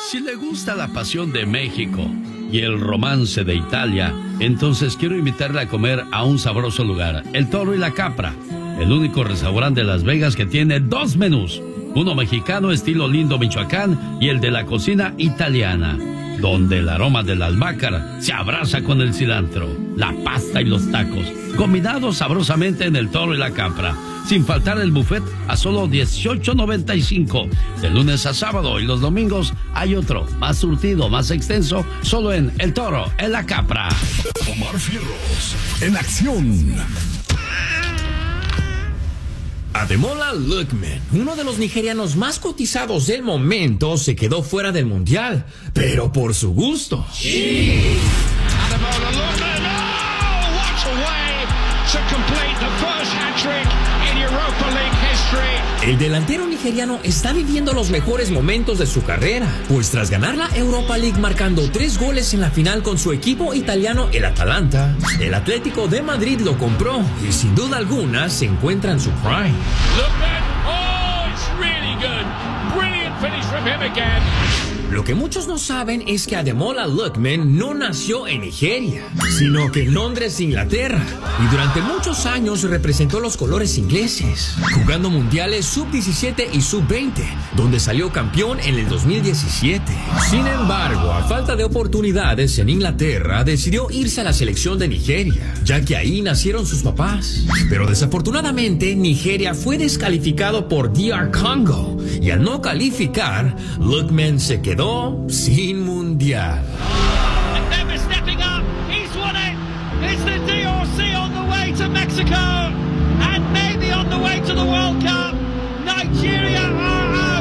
Si le gusta la pasión de México y el romance de Italia, entonces quiero invitarle a comer a un sabroso lugar, El Toro y la Capra, el único restaurante de Las Vegas que tiene 2 menús, uno mexicano estilo Lindo, Michoacán, y el de la cocina italiana, donde el aroma del albahaca se abraza con el cilantro, la pasta y los tacos, combinados sabrosamente en El Toro y la Capra. Sin faltar el buffet a solo $18.95, de lunes a sábado, y los domingos hay otro, más surtido, más extenso, solo en El Toro, en la Capra. Omar Fierros, en acción. Ademola Lookman, uno de los nigerianos más cotizados del momento, se quedó fuera del mundial, pero por su gusto. Sí. Ademola Lookman, oh, what a way to complete the first hat-trick in Europa League history. El delantero nigeriano está viviendo los mejores momentos de su carrera, pues tras ganar la Europa League marcando 3 goles en la final con su equipo italiano, el Atalanta, el Atlético de Madrid lo compró y sin duda alguna se encuentra en su prime. Lookman, oh, it's really good. Brilliant finish from him again. Lo que muchos no saben es que Ademola Lookman no nació en Nigeria, sino que en Londres, Inglaterra, y durante muchos años representó los colores ingleses, jugando mundiales sub-17 y sub-20, donde salió campeón en el 2017. Sin embargo, a falta de oportunidades en Inglaterra, decidió irse a la selección de Nigeria, ya que ahí nacieron sus papás. Pero desafortunadamente, Nigeria fue descalificado por DR Congo, y al no calificar, Lookman se quedó sin mundial. And never stepping up, he's won it. It's the DRC on the way to Mexico, and maybe on the way to the World Cup. Nigeria are out.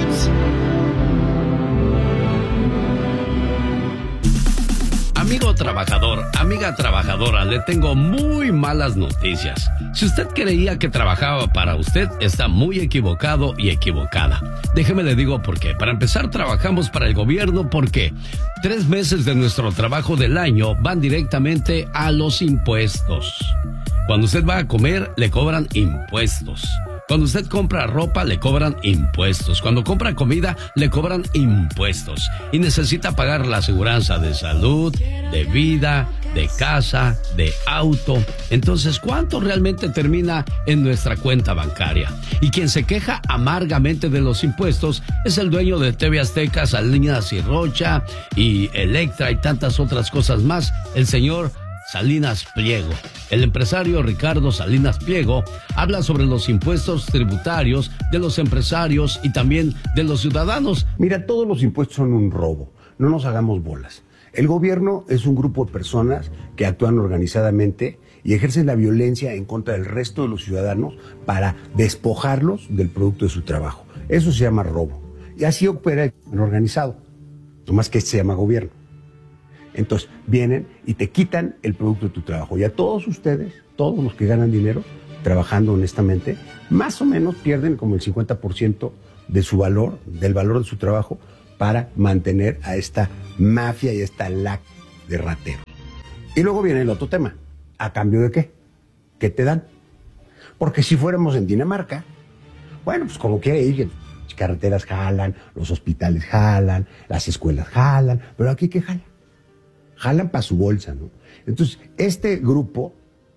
Amigo trabajador, amiga trabajadora, le tengo muy malas noticias. Si usted creía que trabajaba para usted, está muy equivocado y equivocada. Déjeme le digo por qué. Para empezar, trabajamos para el gobierno porque 3 meses de nuestro trabajo del año van directamente a los impuestos. Cuando usted va a comer, le cobran impuestos. Cuando usted compra ropa, le cobran impuestos. Cuando compra comida, le cobran impuestos. Y necesita pagar la aseguranza de salud, de vida, de casa, de auto. Entonces, ¿cuánto realmente termina en nuestra cuenta bancaria? Y quien se queja amargamente de los impuestos es el dueño de TV Azteca, Salinas y Rocha, y Electra y tantas otras cosas más, el señor Salinas Pliego. El empresario Ricardo Salinas Pliego habla sobre los impuestos tributarios de los empresarios y también de los ciudadanos. Mira, todos los impuestos son un robo, no nos hagamos bolas. El gobierno es un grupo de personas que actúan organizadamente y ejercen la violencia en contra del resto de los ciudadanos para despojarlos del producto de su trabajo. Eso se llama robo. Y así opera el organizado, nomás que se llama gobierno. Entonces vienen y te quitan el producto de tu trabajo. Y a todos ustedes, todos los que ganan dinero, trabajando honestamente, más o menos pierden como el 50% de su valor, del valor de su trabajo, para mantener a esta mafia y a esta lacra de rateros. Y luego viene el otro tema. ¿A cambio de qué? ¿Qué te dan? Porque si fuéramos en Dinamarca, bueno, pues como quiere ir, las carreteras jalan, los hospitales jalan, las escuelas jalan, pero aquí ¿qué jalan? Jalan para su bolsa, ¿no? Entonces, este grupo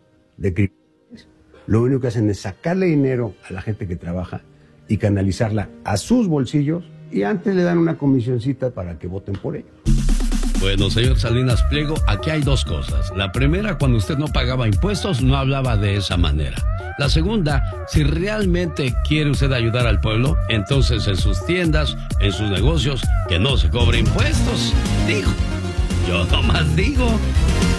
de criminales lo único que hacen es sacarle dinero a la gente que trabaja y canalizarla a sus bolsillos, y antes le dan una comisioncita para que voten por ellos. Bueno, señor Salinas Pliego, aquí hay 2 cosas. La primera, cuando usted no pagaba impuestos, no hablaba de esa manera. La segunda, si realmente quiere usted ayudar al pueblo, entonces en sus tiendas, en sus negocios, que no se cobre impuestos. Digo, yo nomás digo.